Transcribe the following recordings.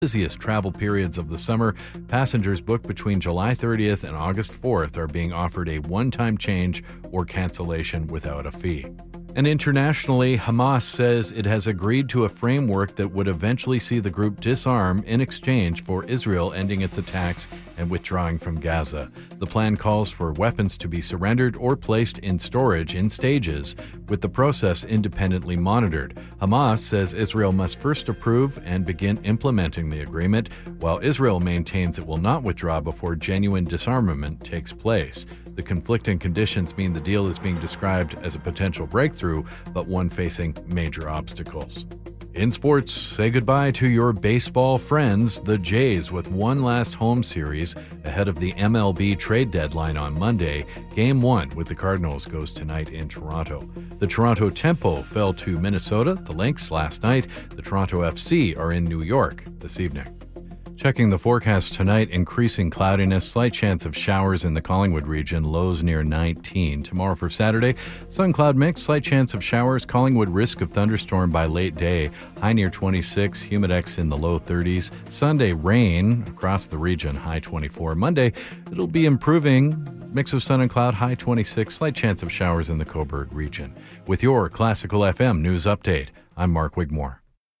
busiest travel periods of the summer. Passengers booked between July 30th and August 4th are being offered a one-time change or cancellation without a fee. And internationally, Hamas says it has agreed to a framework that would eventually see the group disarm in exchange for Israel ending its attacks and withdrawing from Gaza. The plan calls for weapons to be surrendered or placed in storage in stages, with the process independently monitored. Hamas says Israel must first approve and begin implementing the agreement, while Israel maintains it will not withdraw before genuine disarmament takes place. The conflicting conditions mean the deal is being described as a potential breakthrough, but one facing major obstacles. In sports, say goodbye to your baseball friends, the Jays, with one last home series ahead of the MLB trade deadline on Monday. Game 1 with the Cardinals goes tonight in Toronto. The Toronto Tempo fell to Minnesota, the Lynx, last night. The Toronto FC are in New York this evening. Checking the forecast tonight, increasing cloudiness, slight chance of showers in the Collingwood region, lows near 19. Tomorrow for Saturday, sun-cloud mix, slight chance of showers, Collingwood risk of thunderstorm by late day, high near 26, humidex in the low 30s. Sunday, rain across the region, high 24. Monday, it'll be improving, mix of sun and cloud, high 26, slight chance of showers in the Cobourg region. With your Classical FM news update, I'm Mark Wigmore.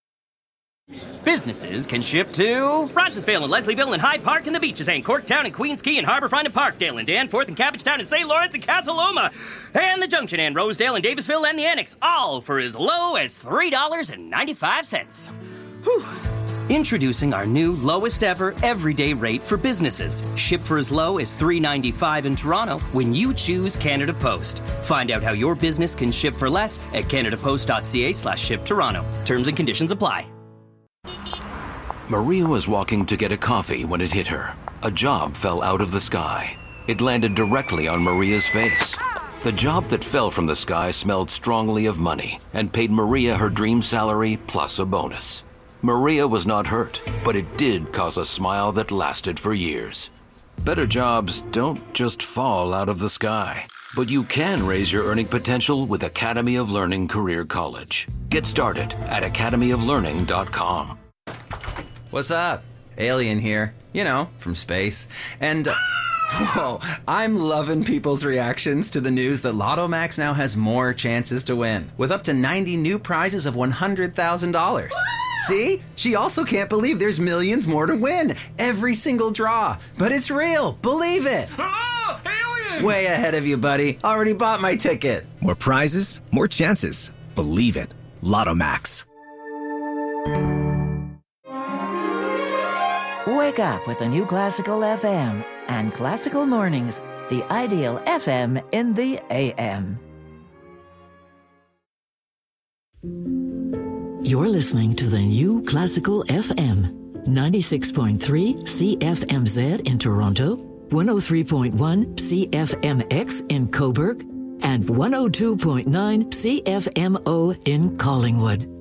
Businesses can ship to Rogersville and Leslieville and Hyde Park and the Beaches and Corktown and Queens Quay and Harbourfront and Parkdale and Danforth and Cabbagetown and St. Lawrence and Casa Loma and the Junction and Rosedale and Davisville and the Annex, all for as low as $3.95. Whew. Introducing our new lowest ever everyday rate for businesses. Ship for as low as $3.95 in Toronto when you choose Canada Post. Find out how your business can ship for less at canadapost.ca/shiptoronto. Terms and conditions apply. Maria was walking to get a coffee when it hit her. A job fell out of the sky. It landed directly on Maria's face. The job that fell from the sky smelled strongly of money and paid Maria her dream salary plus a bonus. Maria was not hurt, but it did cause a smile that lasted for years. Better jobs don't just fall out of the sky, but you can raise your earning potential with Academy of Learning Career College. Get started at academyoflearning.com. What's up? Alien here. You know, from space. And, whoa, I'm loving people's reactions to the news that Lotto Max now has more chances to win, with up to 90 new prizes of $100,000. See? She also can't believe there's millions more to win. Every single draw. But it's real. Believe it. Oh, alien! Way ahead of you, buddy. Already bought my ticket. More prizes, more chances. Believe it. Lotto Max. Wake up with the new Classical FM and Classical Mornings, the ideal FM in the AM. You're listening to the new Classical FM, 96.3 CFMZ in Toronto, 103.1 CFMX in Cobourg, and 102.9 CFMO in Collingwood.